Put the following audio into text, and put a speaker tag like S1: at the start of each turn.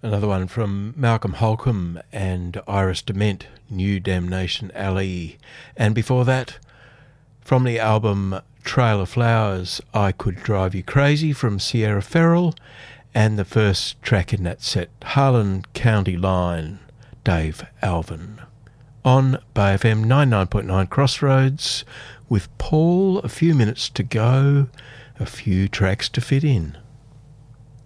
S1: Another one from Malcolm Holcomb and Iris Dement, New Damnation Alley. And before that, from the album Trail of Flowers, I Could Drive You Crazy from Sierra Ferrell. And the first track in that set, Harlan County Line, Dave Alvin. On Bay FM 99.9 Crossroads, with Paul, a few minutes to go, a few tracks to fit in.